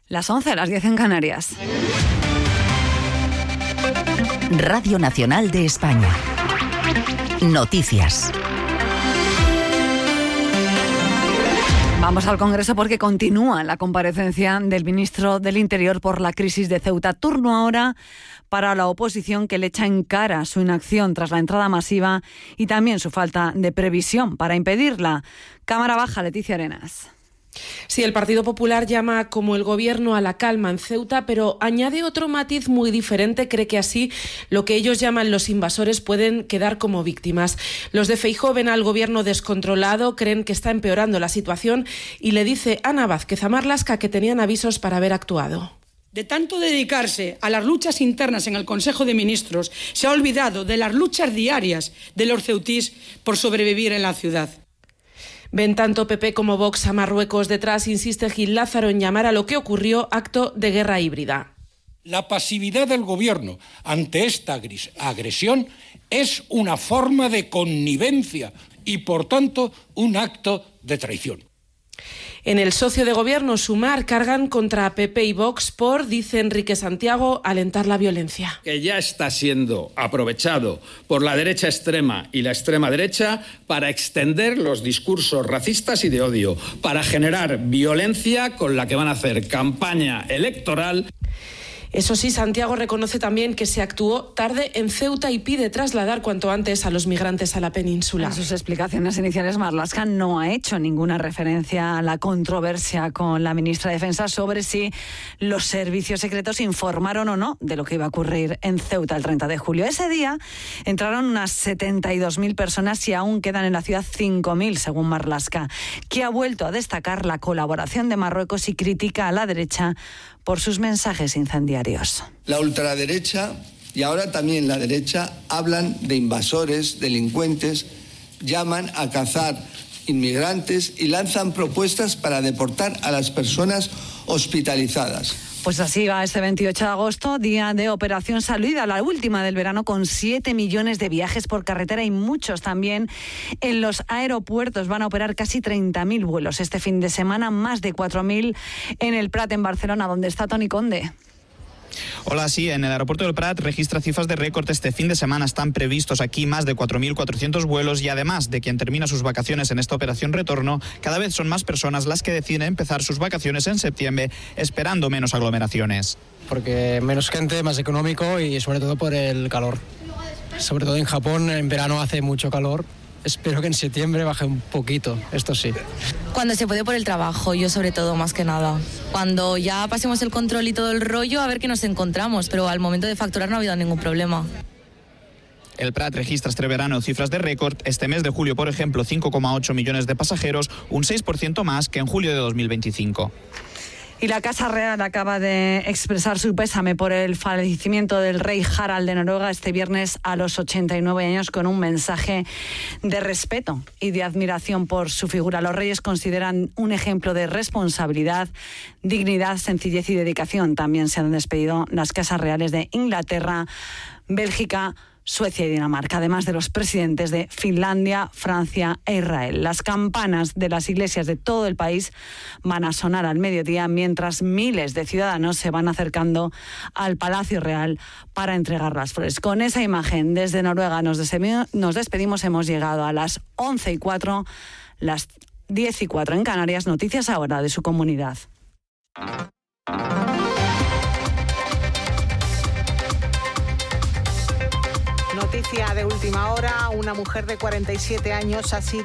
Las 11, las 10 en Canarias. Radio Nacional de España. Noticias. Vamos al Congreso porque continúa la comparecencia del ministro del Interior por la crisis de Ceuta. Turno ahora para la oposición, que le echa en cara su inacción tras la entrada masiva y también su falta de previsión para impedirla. Cámara Baja, Leticia Arenas. Sí, el Partido Popular llama como el Gobierno a la calma en Ceuta, pero añade otro matiz muy diferente. Cree que así lo que ellos llaman los invasores pueden quedar como víctimas. Los de Feijóo ven al Gobierno descontrolado, creen que está empeorando la situación y le dice Ana Vázquez a Marlaska que tenían avisos para haber actuado. De tanto dedicarse a las luchas internas en el Consejo de Ministros, se ha olvidado de las luchas diarias de los ceutís por sobrevivir en la ciudad. Ven tanto PP como Vox a Marruecos. Detrás insiste Gil Lázaro en llamar a lo que ocurrió acto de guerra híbrida. La pasividad del Gobierno ante esta agresión es una forma de connivencia y, por tanto, un acto de traición. En el socio de Gobierno, Sumar, cargan contra PP y Vox por, dice Enrique Santiago, alentar la violencia. Que ya está siendo aprovechado por la derecha extrema y la extrema derecha para extender los discursos racistas y de odio, para generar violencia con la que van a hacer campaña electoral. Eso sí, Santiago reconoce también que se actuó tarde en Ceuta y pide trasladar cuanto antes a los migrantes a la península. En sus explicaciones iniciales, Marlaska no ha hecho ninguna referencia a la controversia con la ministra de Defensa sobre si los servicios secretos informaron o no de lo que iba a ocurrir en Ceuta el 30 de julio. Ese día entraron unas 72.000 personas y aún quedan en la ciudad 5.000, según Marlaska, que ha vuelto a destacar la colaboración de Marruecos y critica a la derecha por sus mensajes incendiarios. La ultraderecha y ahora también la derecha hablan de invasores, delincuentes, llaman a cazar inmigrantes y lanzan propuestas para deportar a las personas hospitalizadas. Pues así va este 28 de agosto, día de Operación Salida, la última del verano, con 7 millones de viajes por carretera y muchos también en los aeropuertos. Van a operar casi 30.000 vuelos este fin de semana, más de 4.000 en el Prat, en Barcelona, donde está Toni Conde. Hola, sí, en el aeropuerto del Prat registra cifras de récord este fin de semana. Están previstos aquí más de 4.400 vuelos y además de quien termina sus vacaciones en esta operación retorno, cada vez son más personas las que deciden empezar sus vacaciones en septiembre esperando menos aglomeraciones. Porque menos gente, más económico y sobre todo por el calor. Sobre todo en Japón, en verano hace mucho calor. Espero que en septiembre baje un poquito, esto sí. Cuando se puede por el trabajo, yo sobre todo, más que nada. Cuando ya pasemos el control y todo el rollo, a ver qué nos encontramos, pero al momento de facturar no ha habido ningún problema. El Prat registra este verano cifras de récord. Este mes de julio, por ejemplo, 5,8 millones de pasajeros, un 6% más que en julio de 2025. Y la Casa Real acaba de expresar su pésame por el fallecimiento del rey Harald de Noruega este viernes a los 89 años con un mensaje de respeto y de admiración por su figura. Los reyes consideran un ejemplo de responsabilidad, dignidad, sencillez y dedicación. También se han despedido las Casas Reales de Inglaterra, Bélgica, Suecia y Dinamarca, además de los presidentes de Finlandia, Francia e Israel. Las campanas de las iglesias de todo el país van a sonar al mediodía mientras miles de ciudadanos se van acercando al Palacio Real para entregar las flores. Con esa imagen desde Noruega nos despedimos. Hemos llegado a las 11:04, las 10:04 en Canarias. Noticias ahora de su comunidad. Noticia de última hora, una mujer de 47 años ha sido